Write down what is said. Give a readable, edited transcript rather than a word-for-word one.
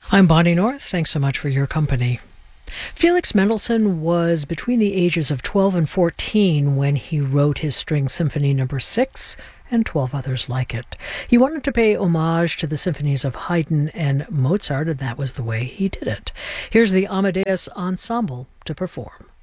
I'm Bonnie North. Thanks so much for your company. Felix Mendelssohn was between the ages of 12 and 14 when he wrote his String Symphony No. 6 and 12 others like it. He wanted to pay homage to the symphonies of Haydn and Mozart, and that was the way he did it. Here's the Amadeus Ensemble to perform.